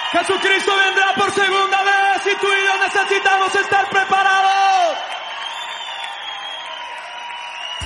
Jesucristo vendrá por segunda vez y tú y yo necesitamos estar